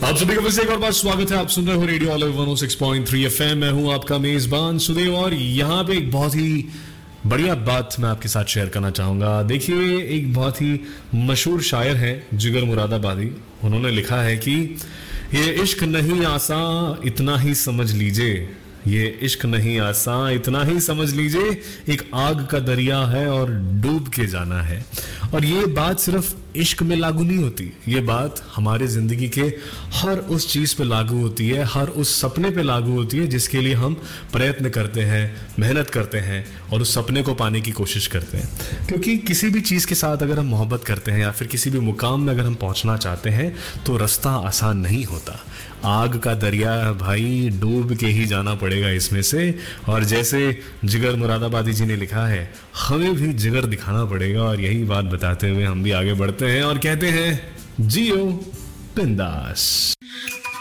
आप सभी का फिर से एक और बार स्वागत है। आप सुन रहे हो रेडियो ऑल 106.3 एफएम। मैं हूं आपका मेजबान सुदेव और यहाँ पे एक बहुत ही बढ़िया बात मैं आपके साथ शेयर करना चाहूंगा। देखिए, एक बहुत ही मशहूर शायर है जिगर मुरादाबादी। उन्होंने लिखा है कि ये इश्क नहीं आसान इतना ही समझ लीजिए, ये इश्क नहीं आसान इतना ही समझ लीजिए, एक आग का दरिया है और डूब के जाना है। और ये बात सिर्फ इश्क में लागू नहीं होती, ये बात हमारे जिंदगी के हर उस चीज पे लागू होती है, हर उस सपने पे लागू होती है जिसके लिए हम प्रयत्न करते हैं, मेहनत करते हैं और उस सपने को पाने की कोशिश करते हैं। क्योंकि किसी भी चीज के साथ अगर हम मोहब्बत करते हैं या फिर किसी भी मुकाम में अगर हम पहुंचना चाहते हैं तो रास्ता आसान नहीं होता। आग का दरिया भाई, डूब के ही जाना पड़ेगा इसमें से। और जैसे जिगर मुरादाबादी जी ने लिखा है, हमें भी जिगर दिखाना पड़ेगा। और यही बात बताते हुए हम भी आगे बढ़ते हैं और कहते हैं जियो बिंदास।